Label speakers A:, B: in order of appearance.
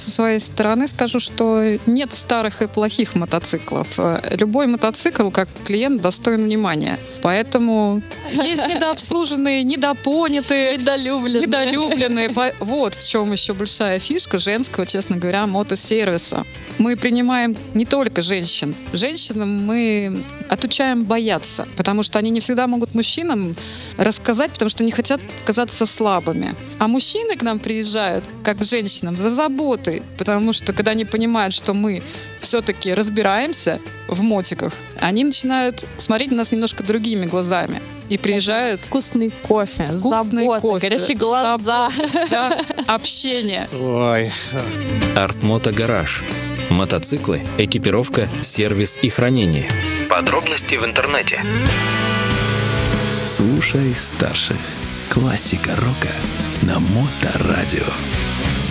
A: со своей стороны скажу, что нет старых и плохих мотоциклов. Любой мотоцикл, как клиент, достоин внимания. Поэтому есть недообслуженные, недопонятые, недолюбленные. Вот в чем еще большая фишка женского, честно говоря, мотосервиса. Мы принимаем не только женщин. Женщинам мы отучаем бояться, потому что они не всегда могут мужчинам рассказать, потому что не хотят казаться слабыми. А мужчины к нам приезжают, как к женщинам, за заботой, потому что когда они понимают, что мы все-таки разбираемся в мотиках, они начинают смотреть на нас немножко другими глазами. И приезжают...
B: Вкусный кофе, забота, горящие глаза.
A: Да, общение.
C: Ой.
D: Артмото Гараж. Мотоциклы, экипировка, сервис и хранение. Подробности в интернете.
E: Слушай старших. Классика рока на Моторадио.